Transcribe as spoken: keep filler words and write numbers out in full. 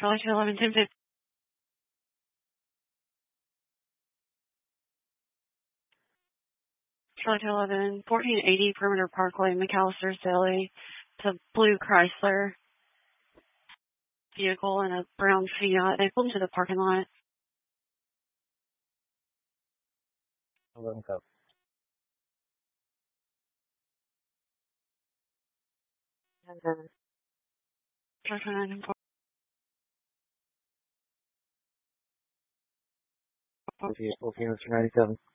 Charlie two eleven ten fifty. Charlie two eleven fourteen eighty Perimeter Parkway, McAllister's Deli. It's a blue Chrysler vehicle and a brown Fiat. They pulled into the parking lot. eleven cup. Charlie Vehicle, Mister ninety-seven.